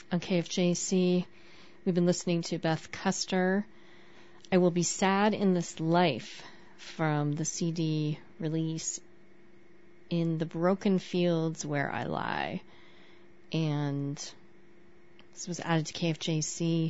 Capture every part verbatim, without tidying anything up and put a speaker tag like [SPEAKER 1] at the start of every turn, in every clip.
[SPEAKER 1] On K F J C, we've been listening to Beth Custer, I Will Be Sad in This Life, from the C D release In the Broken Fields Where I Lie. And this was added to K F J C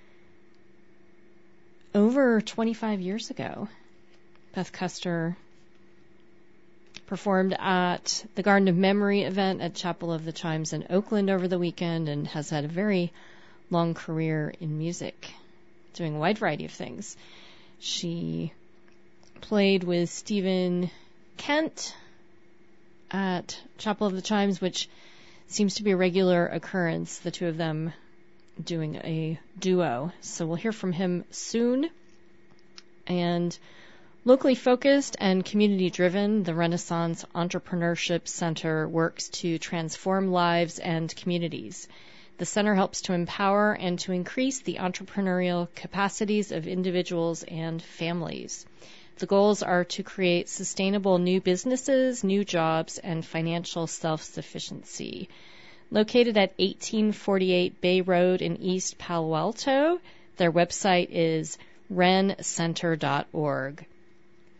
[SPEAKER 1] over twenty-five years ago. Beth Custer performed at the Garden of Memory event at Chapel of the Chimes in Oakland over the weekend and has had a very long career in music, doing a wide variety of things. She played with Stephen Kent at Chapel of the Chimes, which seems to be a regular occurrence, the two of them doing a duo. So we'll hear from him soon. And locally focused and community-driven, the Renaissance Entrepreneurship Center works to transform lives and communities. The center helps to empower and to increase the entrepreneurial capacities of individuals and families. The goals are to create sustainable new businesses, new jobs, and financial self-sufficiency. Located at eighteen forty-eight Bay Road in East Palo Alto, their website is ren center dot org.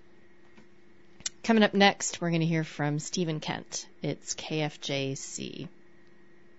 [SPEAKER 1] Coming up next, we're going to hear from Stephen Kent. It's K F J C.